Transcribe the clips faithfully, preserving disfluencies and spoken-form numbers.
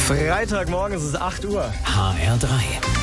Freitagmorgen, es ist acht Uhr. H R drei.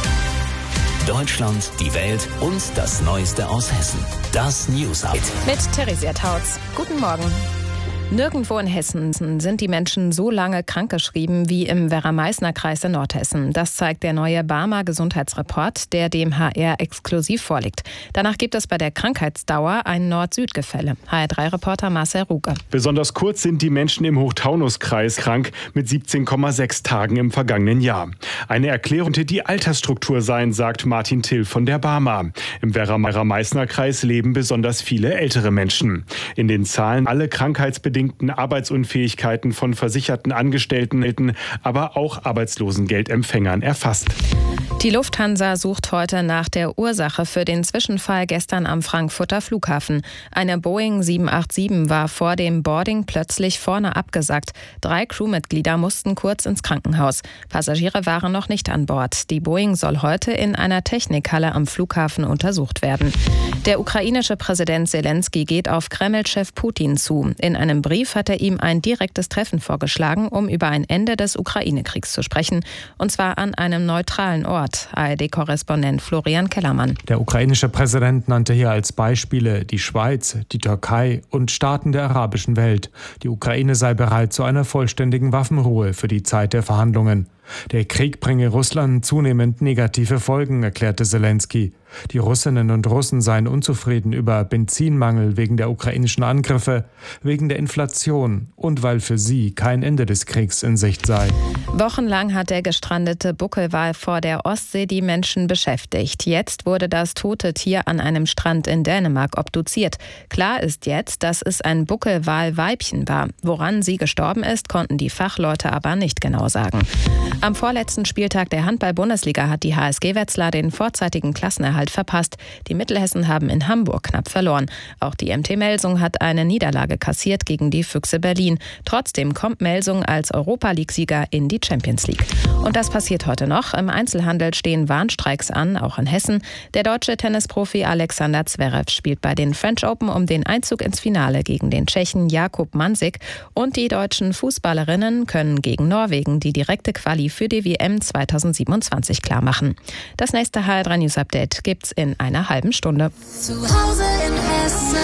Deutschland, die Welt und das Neueste aus Hessen. Das News Update. Mit Theresia Tautz. Guten Morgen. Nirgendwo in Hessen sind die Menschen so lange krankgeschrieben wie im Werra-Meißner-Kreis in Nordhessen. Das zeigt der neue Barmer Gesundheitsreport, der dem H R exklusiv vorliegt. Danach gibt es bei der Krankheitsdauer ein Nord-Süd-Gefälle. H R drei Reporter Marcel Ruge. Besonders kurz sind die Menschen im Hochtaunuskreis krank mit siebzehn Komma sechs Tagen im vergangenen Jahr. Eine Erklärung könnte die Altersstruktur sein, sagt Martin Till von der Barmer. Im Werra-Meißner-Kreis leben besonders viele ältere Menschen. In den Zahlen alle krankheitsbedingten Arbeitsunfähigkeiten von versicherten Angestellten, aber auch Arbeitslosengeldempfängern erfasst. Die Lufthansa sucht heute nach der Ursache für den Zwischenfall gestern am Frankfurter Flughafen. Eine Boeing sieben acht sieben war vor dem Boarding plötzlich vorne abgesackt. Drei Crewmitglieder mussten kurz ins Krankenhaus. Passagiere waren noch nicht an Bord. Die Boeing soll heute in einer Technikhalle am Flughafen untersucht werden. Der ukrainische Präsident Zelensky geht auf Kreml-Chef Putin zu. In einem Brief hat er ihm ein direktes Treffen vorgeschlagen, um über ein Ende des Ukraine-Kriegs zu sprechen. Und zwar an einem neutralen Ort. A R D-Korrespondent Florian Kellermann. Der ukrainische Präsident nannte hier als Beispiele die Schweiz, die Türkei und Staaten der arabischen Welt. Die Ukraine sei bereit zu einer vollständigen Waffenruhe für die Zeit der Verhandlungen. Der Krieg bringe Russland zunehmend negative Folgen, erklärte Zelensky. Die Russinnen und Russen seien unzufrieden über Benzinmangel wegen der ukrainischen Angriffe, wegen der Inflation und weil für sie kein Ende des Kriegs in Sicht sei. Wochenlang hat der gestrandete Buckelwal vor der Ostsee die Menschen beschäftigt. Jetzt wurde das tote Tier an einem Strand in Dänemark obduziert. Klar ist jetzt, dass es ein Buckelwal-Weibchen war. Woran sie gestorben ist, konnten die Fachleute aber nicht genau sagen. Am vorletzten Spieltag der Handball-Bundesliga hat die H S G Wetzlar den vorzeitigen Klassenerhalt verpasst. Die Mittelhessen haben in Hamburg knapp verloren. Auch die M T Melsung hat eine Niederlage kassiert gegen die Füchse Berlin. Trotzdem kommt Melsung als Europa-League-Sieger in die Champions League. Und das passiert heute noch. Im Einzelhandel stehen Warnstreiks an, auch in Hessen. Der deutsche Tennisprofi Alexander Zverev spielt bei den French Open um den Einzug ins Finale gegen den Tschechen Jakub Mansik. Und die deutschen Fußballerinnen können gegen Norwegen die direkte Quali für die W M zweitausendsiebenundzwanzig klarmachen. Das nächste H R drei News Update gibt's in einer halben Stunde. Zu Hause in Hessen.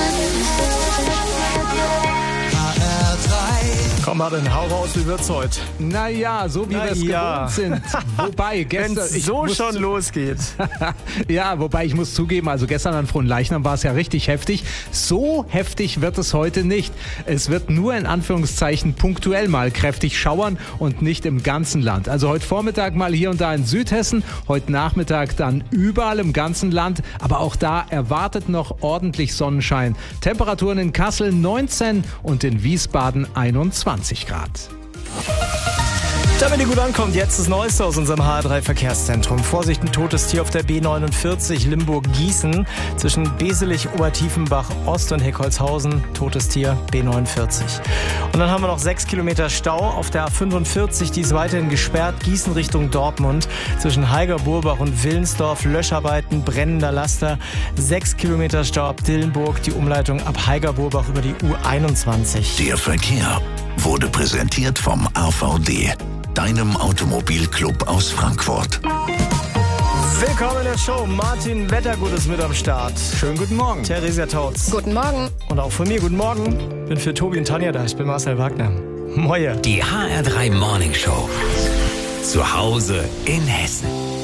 H R drei. Komm mal, dann hau raus, wie wird's heute? Naja, so wie Na wir es ja. gewohnt sind. Wobei, gestern... Wenn's ich so muss schon zu- losgeht. Ja, wobei ich muss zugeben, also gestern an Fronleichnam war es ja richtig heftig. So heftig wird es heute nicht. Es wird nur in Anführungszeichen punktuell mal kräftig schauern und nicht im ganzen Land. Also heute Vormittag mal hier und da in Südhessen, heute Nachmittag dann überall im ganzen Land. Aber auch da erwartet noch ordentlich Sonnenschein. Temperaturen in Kassel neunzehn und in Wiesbaden einundzwanzig Grad. Damit ihr gut ankommt, jetzt das Neueste aus unserem H R drei Verkehrszentrum. Vorsicht, ein totes Tier auf der B neunundvierzig Limburg-Gießen zwischen Beselich, Obertiefenbach, Ost und Heckholzhausen. Totes Tier, B neunundvierzig. Und dann haben wir noch sechs Kilometer Stau auf der A fünfundvierzig. Die ist weiterhin gesperrt. Gießen Richtung Dortmund zwischen Heiger-Burbach und Willensdorf. Löscharbeiten, brennender Laster. Sechs Kilometer Stau ab Dillenburg. Die Umleitung ab Heiger-Burbach über die U einundzwanzig. Der Verkehr wurde präsentiert vom A V D, deinem Automobilclub aus Frankfurt. Willkommen in der Show. Martin Wettergut ist mit am Start. Schönen guten Morgen. Theresia Tautz. Guten Morgen. Und auch von mir guten Morgen. Bin für Tobi und Tanja da. Ich bin Marcel Wagner. Moje. Die H R drei Morning Show. Zu Hause in Hessen.